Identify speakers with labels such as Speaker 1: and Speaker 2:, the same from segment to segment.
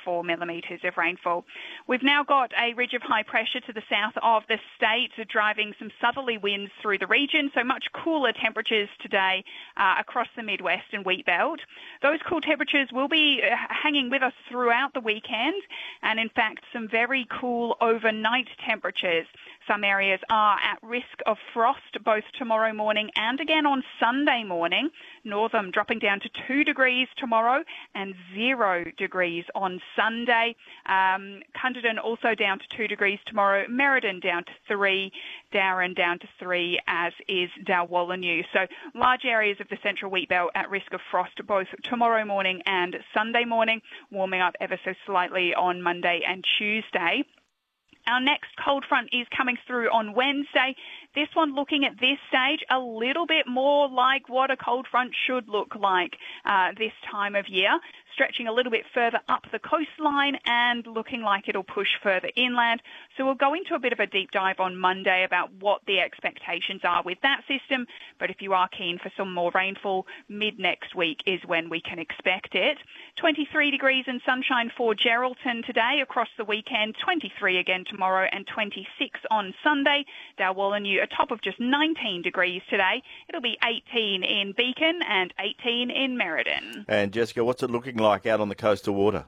Speaker 1: 4 millimetres of rainfall. We've now got a ridge of high pressure to the south of the state, driving some southerly winds through the region, so much cooler temperatures today across the Midwest and Wheat Belt. Those cool temperatures will be hanging with us throughout the weekend, and in fact some very cool overnight temperatures. Some areas are at risk of frost both tomorrow morning and again on Sunday morning. Northam dropping down to 2 degrees tomorrow and 0 degrees on Sunday. Cunderdin also down to 2 degrees tomorrow. Merredin down to 3. Darren down to 3, as is Dalwallinu. So large areas of the central wheat belt at risk of frost both tomorrow morning and Sunday morning, warming up ever so slightly on Monday and Tuesday. Our next cold front is coming through on Wednesday. This one looking at this stage a little bit more like what a cold front should look like this time of year, stretching a little bit further up the coastline and looking like it'll push further inland. So we'll go into a bit of a deep dive on Monday about what the expectations are with that system. But if you are keen for some more rainfall, mid next week is when we can expect it. 23 degrees and sunshine for Geraldton today, across the weekend, 23 again tomorrow and 26 on Sunday. Dalwallinu a top of just 19 degrees today. It'll be 18 in Beacon and 18 in Merredin.
Speaker 2: And Jessica, what's it looking like out on the coastal water?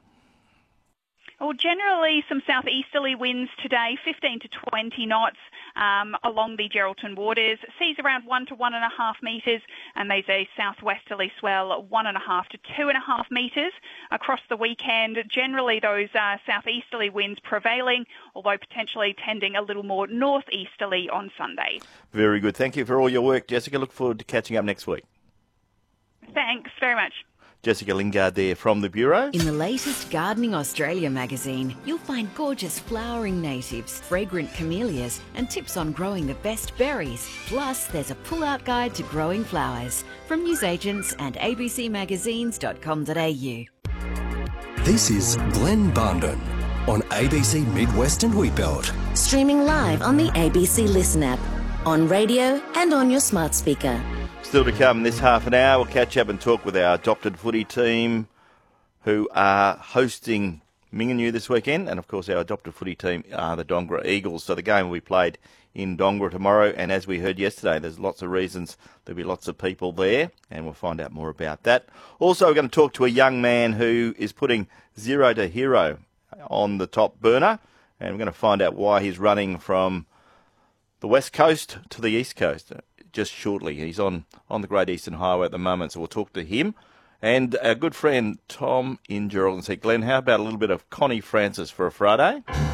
Speaker 1: Well, generally some southeasterly winds today, 15 to 20 knots along the Geraldton waters. Seas around 1 to 1.5 metres, and there's a southwesterly swell 1.5 to 2.5 metres. Across the weekend, generally those southeasterly winds prevailing, although potentially tending a little more northeasterly on Sunday.
Speaker 2: Very good. Thank you for all your work, Jessica. Look forward to catching up next week.
Speaker 1: Thanks very much.
Speaker 2: Jessica Lingard there from the Bureau.
Speaker 3: In the latest Gardening Australia magazine, you'll find gorgeous flowering natives, fragrant camellias, and tips on growing the best berries. Plus, there's a pull-out guide to growing flowers from newsagents and abcmagazines.com.au.
Speaker 4: This is Glenn Barndon on ABC Midwest and Wheatbelt.
Speaker 5: Streaming live on the ABC Listen app, on radio and on your smart speaker.
Speaker 2: Still to come this half an hour, we'll catch up and talk with our adopted footy team who are hosting Minganoo this weekend. And, of course, our adopted footy team are the Dongara Eagles. So the game will be played in Dongara tomorrow. And as we heard yesterday, there's lots of reasons there'll be lots of people there. And we'll find out more about that. Also, we're going to talk to a young man who is putting Zero to Hero on the top burner. And we're going to find out why he's running from the West Coast to the East Coast just shortly. He's on the Great Eastern Highway at the moment, so we'll talk to him. And our good friend Tom in Geraldton said, Glenn, how about a little bit of Connie Francis for a Friday?